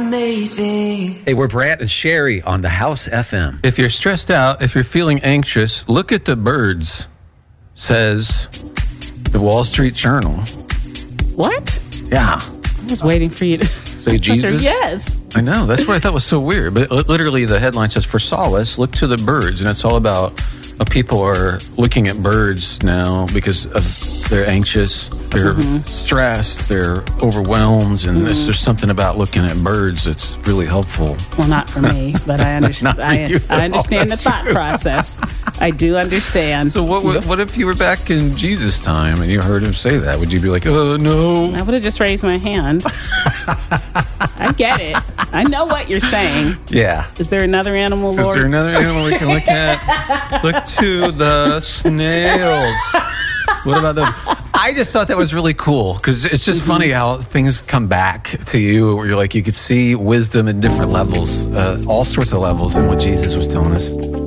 amazing. Hey, we're Brant and Sherry on the House FM. If you're stressed out, if you're feeling anxious, look at the birds, says the Wall Street Journal. What? Yeah. I was waiting for you to say Jesus. Yes. I know. That's what I thought was so weird. But literally the headline says, for solace, look to the birds. And it's all about people are looking at birds now because they're anxious, they're stressed, they're overwhelmed. And there's something about looking at birds that's really helpful. Well, not for me, but I understand. I understand the thought process. I do understand. So what if you were back in Jesus' time and you heard him say that? Would you be like, oh, no? I would have just raised my hand. I get it. I know what you're saying. Yeah. Is there another animal, Lord? Is there another animal we can look at? Look to the snails. What about them? I just thought that was really cool because it's just funny how things come back to you where you're like, you could see wisdom in different levels, all sorts of levels in what Jesus was telling us.